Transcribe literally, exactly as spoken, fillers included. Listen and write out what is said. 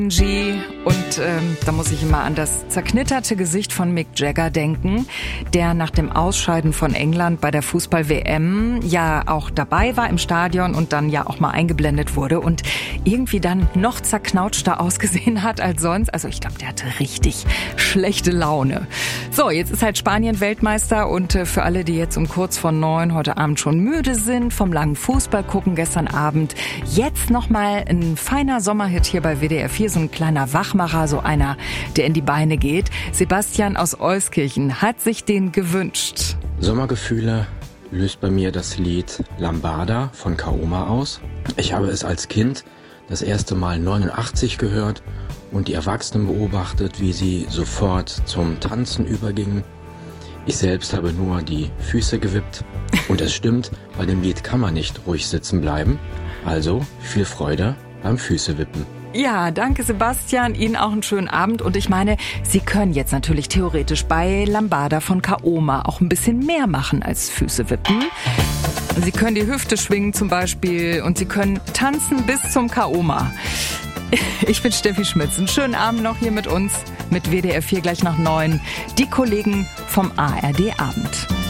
G und ähm, da muss ich immer an das zerknitterte Gesicht von Mick Jagger denken, der nach dem Ausscheiden von England bei der Fußball-W M ja auch dabei war im Stadion und dann ja auch mal eingeblendet wurde und irgendwie dann noch zerknautschter ausgesehen hat als sonst. Also ich glaube, der hatte richtig schlechte Laune. So, jetzt ist halt Spanien Weltmeister und äh, für alle, die jetzt um kurz vor neun heute Abend schon müde sind vom langen Fußball gucken gestern Abend, jetzt nochmal ein feiner Sommerhit hier bei W D R vier. So ein kleiner Wachmacher, so einer, der in die Beine geht. Sebastian aus Euskirchen hat sich den gewünscht. Sommergefühle löst bei mir das Lied Lambada von Kaoma aus. Ich habe es als Kind das erste Mal neunundachtzig gehört und die Erwachsenen beobachtet, wie sie sofort zum Tanzen übergingen. Ich selbst habe nur die Füße gewippt. Und es stimmt, bei dem Lied kann man nicht ruhig sitzen bleiben. Also viel Freude beim Füßewippen. Ja, danke Sebastian, Ihnen auch einen schönen Abend und ich meine, Sie können jetzt natürlich theoretisch bei Lambada von Kaoma auch ein bisschen mehr machen als Füße wippen. Sie können die Hüfte schwingen zum Beispiel und Sie können tanzen bis zum Kaoma. Ich bin Steffi Schmitz, einen schönen Abend noch hier mit uns, mit W D R vier gleich nach neun, die Kollegen vom A R D Abend.